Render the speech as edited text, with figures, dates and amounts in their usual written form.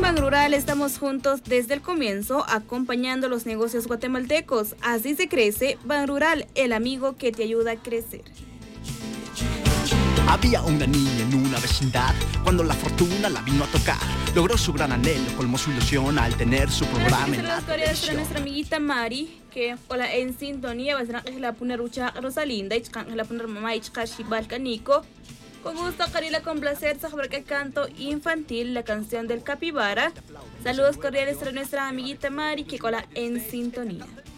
Ban Rural estamos juntos desde el comienzo, acompañando los negocios guatemaltecos. Así se crece. Ban Rural, el amigo que te ayuda a crecer. Había una niña en una vecindad, cuando la fortuna la vino a tocar. Logró su gran anhelo, colmó su ilusión al tener su programa en la televisión. Nuestra amiguita Mari, que hola en sintonía, va a ser la poner Rucha Rosalinda, y la poner mamá y Balcanico. Con gusto, Carila, complacer sobre el canto infantil, la canción del capibara. Saludos cordiales a nuestra amiguita Mari, que cola en sintonía.